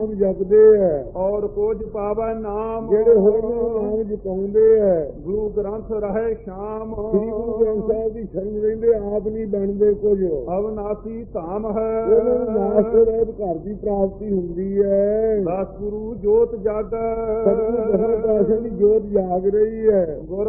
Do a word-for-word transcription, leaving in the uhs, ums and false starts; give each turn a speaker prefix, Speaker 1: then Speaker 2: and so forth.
Speaker 1: ਜਪਦੇ ਹੈ
Speaker 2: ਔਰ ਕੁਝ ਪਾਵੈ ਨਾਮ
Speaker 1: ਜਿਹੜੇ ਹੋਰਾਂ ਨੂੰ ਨਾਮ ਜਪਾਉਂਦੇ ਹੈ
Speaker 2: ਗੁਰੂ ਗ੍ਰੰਥ ਰਹੇ ਸ਼ਾਮ
Speaker 1: ਸ੍ਰੀ ਗੁਰੂ ਗ੍ਰੰਥ ਸਾਹਿਬ ਦੀ ਸ਼ਰਨ ਰਹਿੰਦੇ ਆਪ ਨਹੀਂ ਬਣਦੇ ਕੁਝ
Speaker 2: ਅਵਨਾਸੀ ਧਾਮ ਹੈ
Speaker 1: ਉਹਨਾਂ ਨੂੰ ਨਾਸ ਤੋਂ ਰਹਿਤ ਘਰ ਦੀ ਪ੍ਰਾਪਤੀ ਹੁੰਦੀ ਹੈ।
Speaker 2: ਦਸ ਗੁਰੂ ਜੋਤ ਜਾਗੈ
Speaker 1: ਸਤਿਗੁਰੂ ਦਸਵੇਂ ਪਾਤਸ਼ਾਹ ਦੀ ਜੋਤ ਜਾਗ ਰਹੀ ਹੈ।
Speaker 2: ਗੁਰ